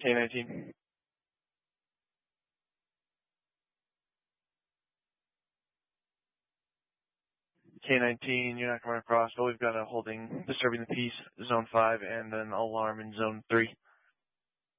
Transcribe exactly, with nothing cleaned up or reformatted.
K nineteen. K nineteen, you're not coming across, but we've got a holding, disturbing the peace, zone five, and an alarm in zone three.